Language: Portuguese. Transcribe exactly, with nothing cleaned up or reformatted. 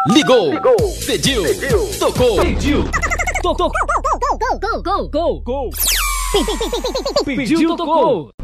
Ligou, Ligou. Pediu, pediu, tocou, pediu, Tocou, gol, gol, gol, gol, gol, gol, gol, gol. Pediu, tocou.